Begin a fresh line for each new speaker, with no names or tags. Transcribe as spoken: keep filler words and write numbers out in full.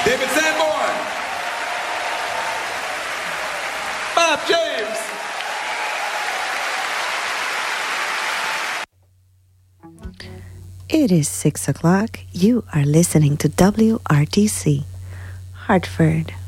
David Sanborn. Bob James.
It is six o'clock. You are listening to W R T C, Hartford.